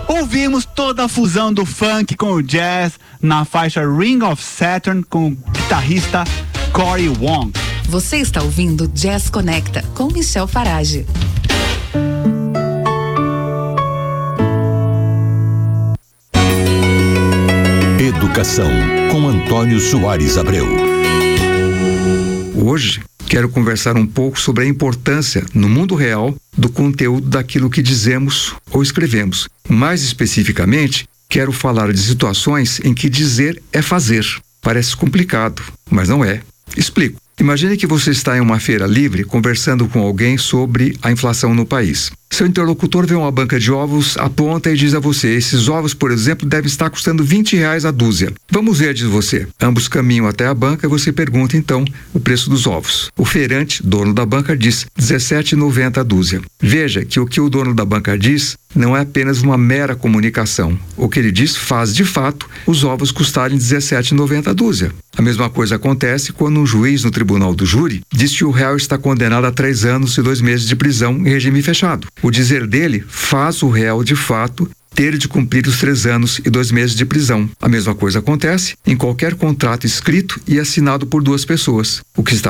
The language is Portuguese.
Ouvimos toda a fusão do funk com o jazz na faixa Ring of Saturn com o guitarrista Cory Wong. Você está ouvindo Jazz Conecta com Michel Farage. Educação com Antônio Soares Abreu. Hoje quero conversar um pouco sobre a importância no mundo real do conteúdo daquilo que dizemos ou escrevemos. Mais especificamente, quero falar de situações em que dizer é fazer. Parece complicado, mas não é. Explico. Imagine que você está em uma feira livre conversando com alguém sobre a inflação no país. Seu interlocutor vê uma banca de ovos, aponta e diz a você: esses ovos, por exemplo, devem estar custando R$20 a dúzia. Vamos ver, diz você. Ambos caminham até a banca e você pergunta então o preço dos ovos. O feirante, dono da banca, diz R$17,90 a dúzia. Veja que o que o dono da banca diz não é apenas uma mera comunicação. O que ele diz faz, de fato, os ovos custarem R$17,90 a dúzia. A mesma coisa acontece quando um juiz no tribunal do júri diz que o réu está condenado a 3 anos e 2 meses de prisão em regime fechado. O dizer dele faz o réu, de fato, ter de cumprir os 3 anos e 2 meses de prisão. A mesma coisa acontece em qualquer contrato escrito e assinado por 2 pessoas. O que está